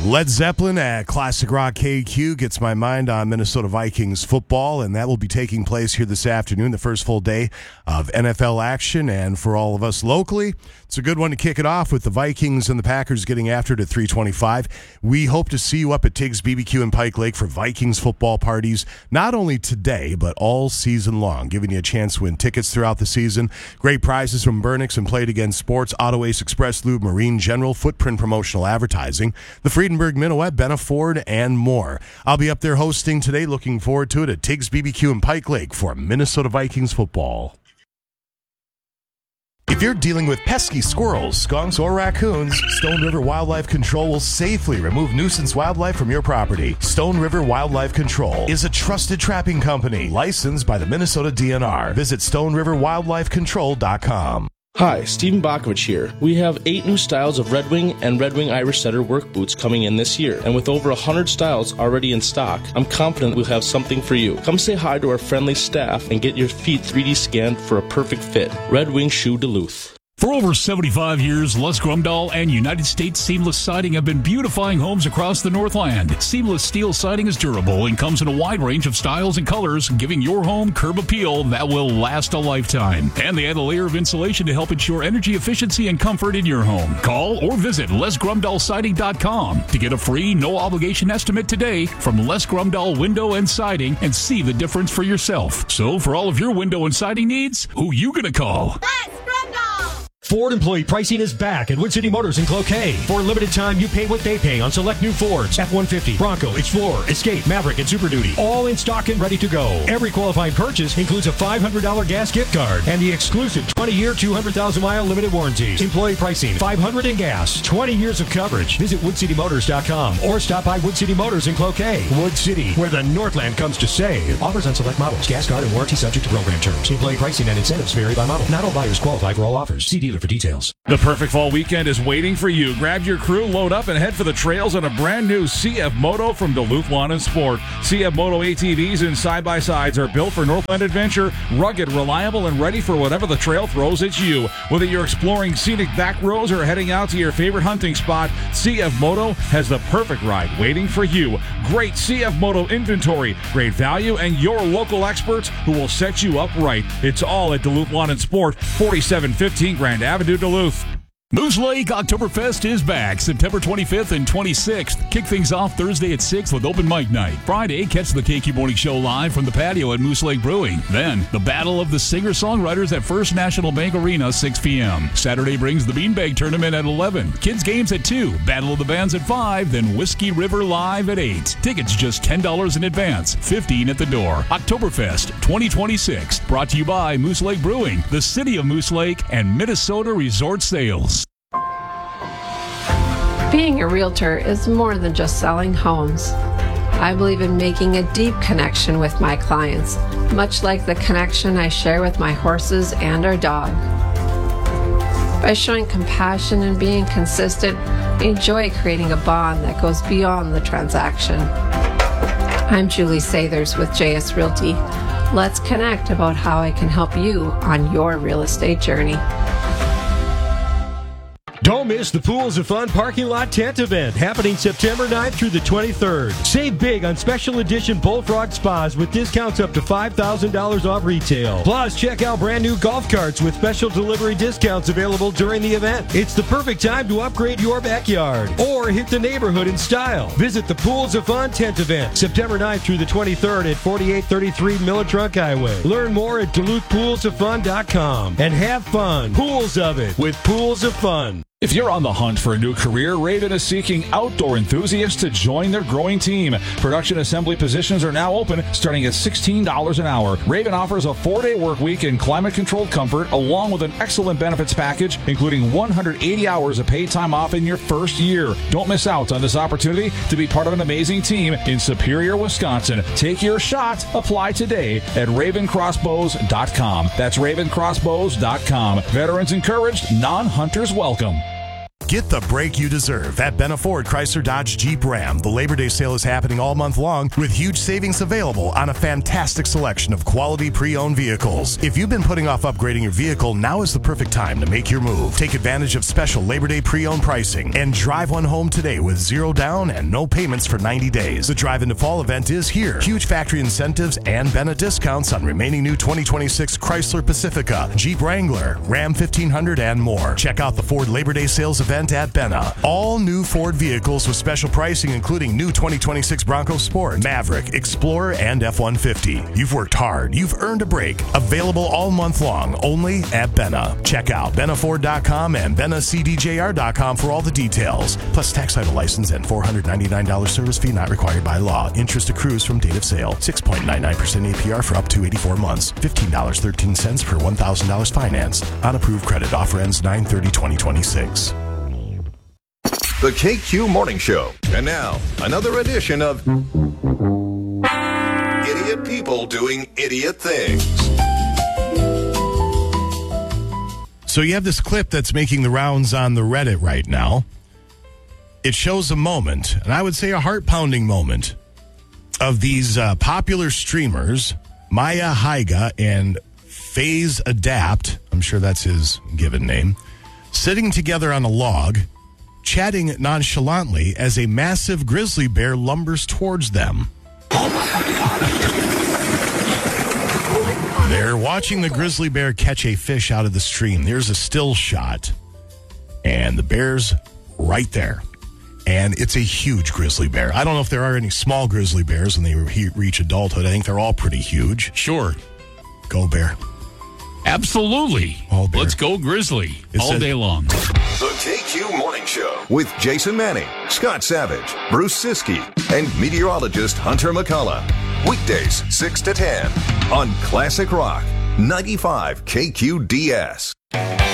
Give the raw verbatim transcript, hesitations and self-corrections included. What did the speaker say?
Led Zeppelin at Classic Rock K Q gets my mind on Minnesota Vikings football, and that will be taking place here this afternoon, the first full day of N F L action. And for all of us locally, it's a good one to kick it off with the Vikings and the Packers getting after it at three twenty-five. We hope to see you up at Tiggs B B Q in Pike Lake for Vikings football parties, not only today, but all season long, giving you a chance to win tickets throughout the season. Great prizes from Burnix and Played Again Sports, Auto Ace Express Lube, Marine General, Footprint Promotional Advertising, the Friedenberg Minuet, Benna Ford, and more. I'll be up there hosting today. Looking forward to it at Tiggs B B Q in Pike Lake for Minnesota Vikings football. If you're dealing with pesky squirrels, skunks, or raccoons, Stone River Wildlife Control will safely remove nuisance wildlife from your property. Stone River Wildlife Control is a trusted trapping company licensed by the Minnesota D N R. Visit stone river wildlife control dot com. Hi, Stephen Bakovich here. We have eight new styles of Red Wing and Red Wing Irish Setter work boots coming in this year. And with over one hundred styles already in stock, I'm confident we'll have something for you. Come say hi to our friendly staff and get your feet three D scanned for a perfect fit. Red Wing Shoe Duluth. For over seventy-five years, Les Grumdahl and United States Seamless Siding have been beautifying homes across the Northland. Seamless steel siding is durable and comes in a wide range of styles and colors, giving your home curb appeal that will last a lifetime. And they add a layer of insulation to help ensure energy efficiency and comfort in your home. Call or visit les grumdahl siding dot com to get a free, no-obligation estimate today from Les Grumdahl Window and Siding and see the difference for yourself. So for all of your window and siding needs, who you gonna call? Les Grumdahl! Ford employee pricing is back at Wood City Motors in Cloquet. For a limited time, you pay what they pay on select new Fords, F one fifty, Bronco, Explorer, Escape, Maverick, and Super Duty. All in stock and ready to go. Every qualifying purchase includes a five hundred dollars gas gift card and the exclusive twenty-year, two hundred thousand mile limited warranties. Employee pricing, five hundred dollars in gas, twenty years of coverage. Visit wood city motors dot com or stop by Wood City Motors in Cloquet. Wood City, where the Northland comes to save. Offers on select models. Gas card and warranty subject to program terms. Employee pricing and incentives vary by model. Not all buyers qualify for all offers. See dealer for details. The perfect fall weekend is waiting for you. Grab your crew, load up, and head for the trails on a brand new C F Moto from Duluth Lawn and Sport. C F Moto A T Vs and side-by-sides are built for Northland adventure, rugged, reliable, and ready for whatever the trail throws at you. Whether you're exploring scenic back roads or heading out to your favorite hunting spot, C F Moto has the perfect ride waiting for you. Great C F Moto inventory, great value, and your local experts who will set you up right. It's all at Duluth Lawn and Sport, forty-seven fifteen Grand Avenue, Duluth. Moose Lake Oktoberfest is back September twenty-fifth and twenty-sixth. Kick things off Thursday at six with open mic night. Friday, catch the K Q Morning Show live from the patio at Moose Lake Brewing. Then, the Battle of the Singer-Songwriters at First National Bank Arena, six p.m. Saturday brings the Beanbag Tournament at eleven. Kids Games at two. Battle of the Bands at five. Then Whiskey River Live at eight. Tickets just ten dollars in advance, fifteen dollars at the door. Oktoberfest twenty twenty-six. Brought to you by Moose Lake Brewing, the City of Moose Lake, and Minnesota Resort Sales. Being a realtor is more than just selling homes. I believe in making a deep connection with my clients, much like the connection I share with my horses and our dog. By showing compassion and being consistent, I enjoy creating a bond that goes beyond the transaction. I'm Julie Sathers with J S Realty. Let's connect about how I can help you on your real estate journey. Don't miss the Pools of Fun parking lot tent event happening September ninth through the twenty-third. Save big on special edition Bullfrog spas with discounts up to five thousand dollars off retail. Plus, check out brand new golf carts with special delivery discounts available during the event. It's the perfect time to upgrade your backyard or hit the neighborhood in style. Visit the Pools of Fun tent event September ninth through the twenty-third at forty-eight thirty-three Millitrunk Highway. Learn more at duluth pools of fun dot com and have fun. Pools of it with Pools of Fun. If you're on the hunt for a new career, Raven is seeking outdoor enthusiasts to join their growing team. Production assembly positions are now open, starting at sixteen dollars an hour. Raven offers a four-day work week in climate-controlled comfort, along with an excellent benefits package, including one hundred eighty hours of paid time off in your first year. Don't miss out on this opportunity to be part of an amazing team in Superior, Wisconsin. Take your shot. Apply today at raven crossbows dot com. That's raven crossbows dot com. Veterans encouraged, non-hunters welcome. Get the break you deserve at Benna Ford, Chrysler, Dodge, Jeep, Ram. The Labor Day sale is happening all month long with huge savings available on a fantastic selection of quality pre-owned vehicles. If you've been putting off upgrading your vehicle, now is the perfect time to make your move. Take advantage of special Labor Day pre-owned pricing and drive one home today with zero down and no payments for ninety days. The Drive into Fall event is here. Huge factory incentives and Benna discounts on remaining new twenty twenty-six Chrysler Pacifica, Jeep Wrangler, Ram fifteen hundred, and more. Check out the Ford Labor Day sales event at Benna. All new Ford vehicles with special pricing, including new twenty twenty-six Bronco Sport, Maverick, Explorer, and F one fifty. You've worked hard. You've earned a break. Available all month long, only at Benna. Check out benna ford dot com and benna c d j r dot com for all the details. Plus tax title license and four hundred ninety-nine dollars service fee not required by law. Interest accrues from date of sale. six point nine nine percent A P R for up to eighty-four months. fifteen dollars and thirteen cents per one thousand dollars financed. On approved credit. Offer ends nine thirty twenty twenty-six. The K Q Morning Show. And now, another edition of Idiot People Doing Idiot Things. So you have this clip that's making the rounds on the Reddit right now. It shows a moment, and I would say a heart-pounding moment, of these uh, popular streamers, Maya Haiga and FaZe Adapt, I'm sure that's his given name, sitting together on a log, chatting nonchalantly as a massive grizzly bear lumbers towards them. They're watching the grizzly bear catch a fish out of the stream. There's a still shot, and the bear's right there. And it's a huge grizzly bear. I don't know if there are any small grizzly bears when they re- reach adulthood. I think they're all pretty huge. Sure. Go bear. Absolutely. All bear. Let's go Grizzly It all said- day long. The K Q Morning Show with Jason Manning, Scott Savage, Bruce Siskey, and meteorologist Hunter McCullough. Weekdays six to ten on Classic Rock ninety-five K Q D S.